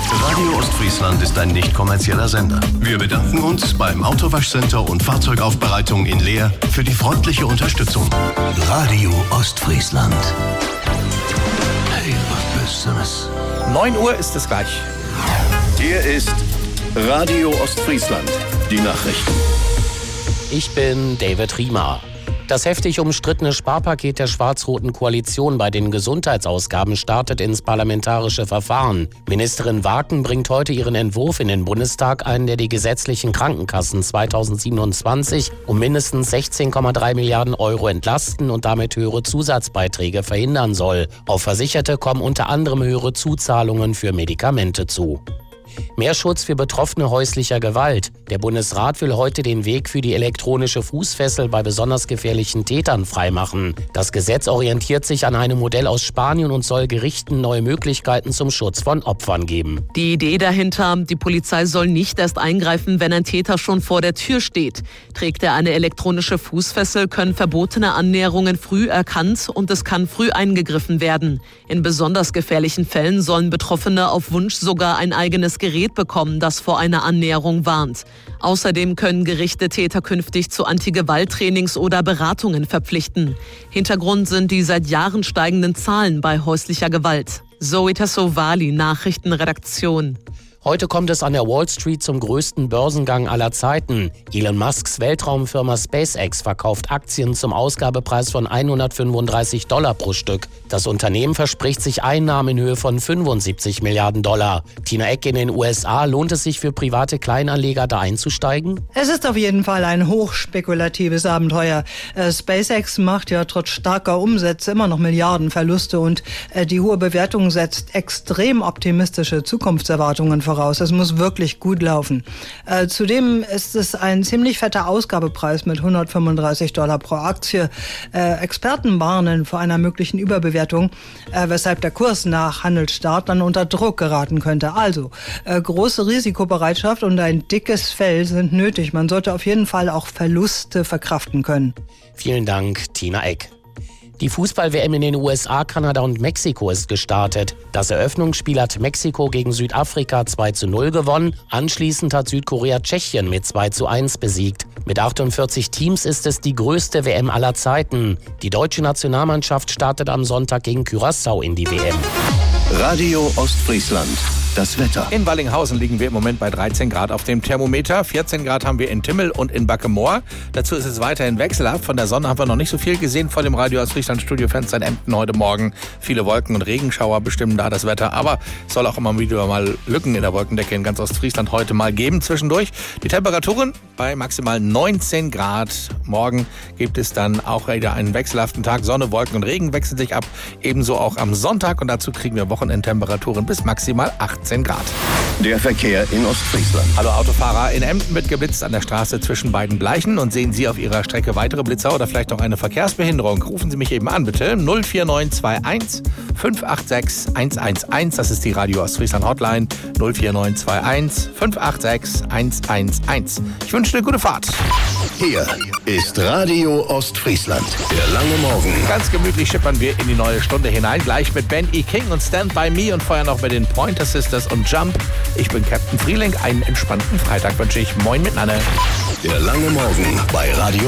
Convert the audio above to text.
Radio Ostfriesland ist ein nicht kommerzieller Sender. Wir bedanken uns beim Autowaschcenter und Fahrzeugaufbereitung in Leer für die freundliche Unterstützung. Radio Ostfriesland. Hey, was Besseres. 9 Uhr ist es gleich. Hier ist Radio Ostfriesland. Die Nachrichten. Ich bin David Riemer. Das heftig umstrittene Sparpaket der schwarz-roten Koalition bei den Gesundheitsausgaben startet ins parlamentarische Verfahren. Ministerin Waken bringt heute ihren Entwurf in den Bundestag ein, der die gesetzlichen Krankenkassen 2027 um mindestens 16,3 Milliarden Euro entlasten und damit höhere Zusatzbeiträge verhindern soll. Auf Versicherte kommen unter anderem höhere Zuzahlungen für Medikamente zu. Mehr Schutz für Betroffene häuslicher Gewalt. Der Bundesrat will heute den Weg für die elektronische Fußfessel bei besonders gefährlichen Tätern freimachen. Das Gesetz orientiert sich an einem Modell aus Spanien und soll Gerichten neue Möglichkeiten zum Schutz von Opfern geben. Die Idee dahinter, die Polizei soll nicht erst eingreifen, wenn ein Täter schon vor der Tür steht. Trägt er eine elektronische Fußfessel, können verbotene Annäherungen früh erkannt und es kann früh eingegriffen werden. In besonders gefährlichen Fällen sollen Betroffene auf Wunsch sogar ein eigenes Gerät bekommen, das vor einer Annäherung warnt. Außerdem können Gerichte Täter künftig zu Anti-Gewalt-Trainings oder Beratungen verpflichten. Hintergrund sind die seit Jahren steigenden Zahlen bei häuslicher Gewalt. Zoe Tassovali, Nachrichtenredaktion. Heute kommt es an der Wall Street zum größten Börsengang aller Zeiten. Elon Musks Weltraumfirma SpaceX verkauft Aktien zum Ausgabepreis von $135 pro Stück. Das Unternehmen verspricht sich Einnahmen in Höhe von 75 Milliarden $. Tina Eck, in den USA, lohnt es sich für private Kleinanleger da einzusteigen? Es ist auf jeden Fall ein hochspekulatives Abenteuer. SpaceX macht ja trotz starker Umsätze immer noch Milliardenverluste und die hohe Bewertung setzt extrem optimistische Zukunftserwartungen voraus. Es muss wirklich gut laufen. Zudem ist es ein ziemlich fetter Ausgabepreis mit $135 pro Aktie. Experten warnen vor einer möglichen Überbewertung, weshalb der Kurs nach Handelsstart dann unter Druck geraten könnte. Also, große Risikobereitschaft und ein dickes Fell sind nötig. Man sollte auf jeden Fall auch Verluste verkraften können. Vielen Dank, Tina Eck. Die Fußball-WM in den USA, Kanada und Mexiko ist gestartet. Das Eröffnungsspiel hat Mexiko gegen Südafrika 2:0 gewonnen. Anschließend hat Südkorea Tschechien mit 2:1 besiegt. Mit 48 Teams ist es die größte WM aller Zeiten. Die deutsche Nationalmannschaft startet am Sonntag gegen Curaçao in die WM. Radio Ostfriesland. Das Wetter. In Wallinghausen liegen wir im Moment bei 13 Grad auf dem Thermometer. 14 Grad haben wir in Timmel und in Backemoor. Dazu ist es weiterhin wechselhaft. Von der Sonne haben wir noch nicht so viel gesehen vor dem Radio Ostfriesland Studiofenster in Emden heute Morgen. Viele Wolken und Regenschauer bestimmen da das Wetter. Aber es soll auch immer wieder mal Lücken in der Wolkendecke in ganz Ostfriesland heute mal geben zwischendurch. Die Temperaturen bei maximal 19 Grad. Morgen gibt es dann auch wieder einen wechselhaften Tag. Sonne, Wolken und Regen wechseln sich ab. Ebenso auch am Sonntag. Und dazu kriegen wir Wochenendtemperaturen bis maximal 18 Grad. Der Verkehr in Ostfriesland. Hallo Autofahrer, in Emden wird geblitzt an der Straße zwischen beiden Bleichen und sehen Sie auf Ihrer Strecke weitere Blitzer oder vielleicht auch eine Verkehrsbehinderung. Rufen Sie mich eben an, bitte. 04921 586 111. Das ist die Radio Ostfriesland Hotline. 04921 586 111. Ich wünsche eine gute Fahrt. Hier ist Radio Ostfriesland. Der lange Morgen. Ganz gemütlich schippern wir in die neue Stunde hinein. Gleich mit Ben E. King und Stand By Me und vorher noch mit den Pointer Sisters und Jump. Ich bin Captain Frieling. Einen entspannten Freitag wünsche ich. Moin miteinander. Der lange Morgen bei Radio